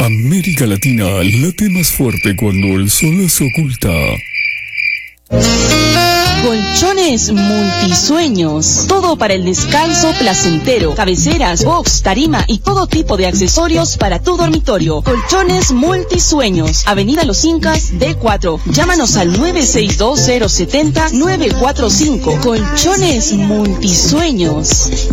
América Latina late más fuerte cuando el sol se oculta. Colchones Multisueños. Todo para el descanso placentero. Cabeceras, box, tarima y todo tipo de accesorios para tu dormitorio. Colchones Multisueños. Avenida Los Incas, D4. Llámanos al 962-070-945. Colchones Multisueños.